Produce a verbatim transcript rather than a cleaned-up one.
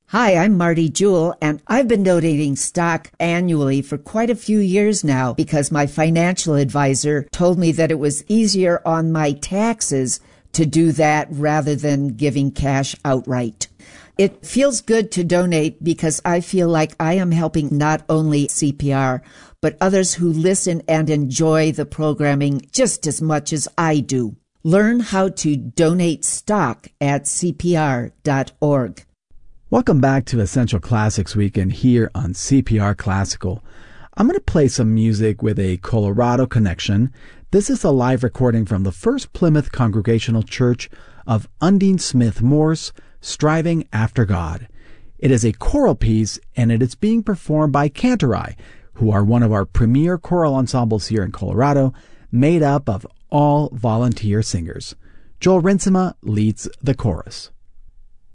Hi, I'm Marty Jewell, and I've been donating stock annually for quite a few years now because my financial advisor told me that it was easier on my taxes to do that rather than giving cash outright. It feels good to donate because I feel like I am helping not only C P R, but others who listen and enjoy the programming just as much as I do. Learn how to donate stock at C P R dot org. Welcome back to Essential Classics Weekend here on C P R Classical. I'm going to play some music with a Colorado connection. This is a live recording from the First Plymouth Congregational Church of Undine Smith Morse, Striving After God. It is a choral piece, and it is being performed by Cantorai, who are one of our premier choral ensembles here in Colorado, made up of all volunteer singers. Joel Rinsema leads the chorus.